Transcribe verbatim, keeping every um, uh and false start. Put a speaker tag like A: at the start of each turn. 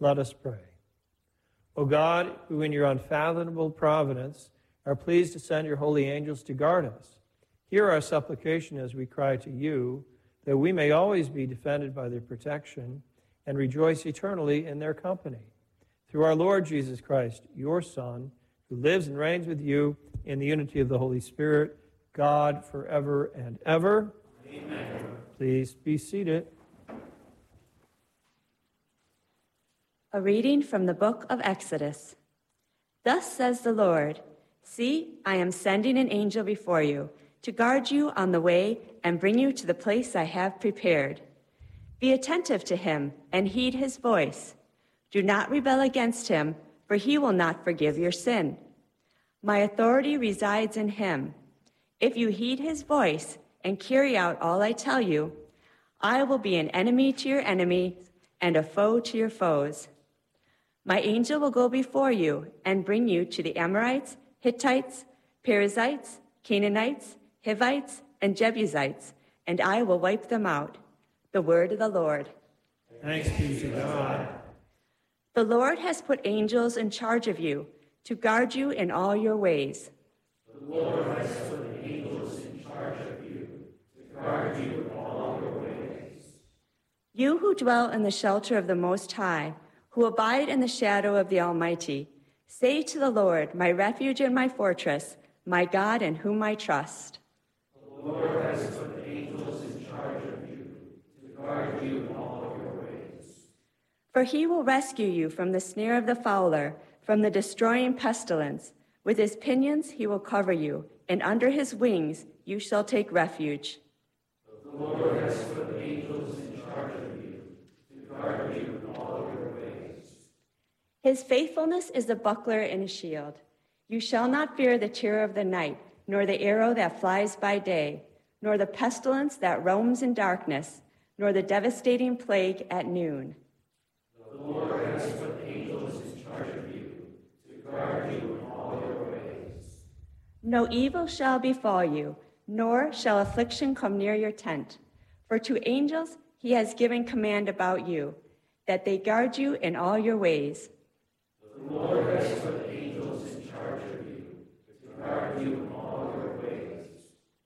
A: Let us pray. O God, who in your unfathomable providence are pleased to send your holy angels to guard us, hear our supplication as we cry to you, that we may always be defended by their protection and rejoice eternally in their company. Through our Lord Jesus Christ, your Son, who lives and reigns with you in the unity of the Holy Spirit, God forever and ever.
B: Amen.
A: Please be seated.
C: A reading from the book of Exodus. Thus says the Lord, see, I am sending an angel before you to guard you on the way and bring you to the place I have prepared. Be attentive to him and heed his voice. Do not rebel against him, for he will not forgive your sin. My authority resides in him. If you heed his voice and carry out all I tell you, I will be an enemy to your enemies and a foe to your foes. My angel will go before you and bring you to the Amorites, Hittites, Perizzites, Canaanites, Hivites, and Jebusites, and I will wipe them out. The word of the Lord.
A: Thanks be to God.
C: The Lord has put angels in charge of you to guard you in all your ways.
B: The Lord has put angels in charge of you to guard you in all your ways.
C: You who dwell in the shelter of the Most High, who abide in the shadow of the Almighty, say to the Lord, my refuge and my fortress, my God in whom I trust.
B: The Lord has put angels in charge of you to guard you in all your ways.
C: For he will rescue you from the snare of the fowler, from the destroying pestilence. With his pinions he will cover you, and under his wings you shall take refuge.
B: The Lord has put angels in charge of you to guard you in all your ways.
C: His faithfulness is a buckler and a shield. You shall not fear the terror of the night, nor the arrow that flies by day, nor the pestilence that roams in darkness, nor the devastating plague at noon.
B: The Lord has put angels in charge of you to guard you in all your ways.
C: No evil shall befall you, nor shall affliction come near your tent. For to angels he has given command about you, that they guard you in all your ways.
B: The Lord has put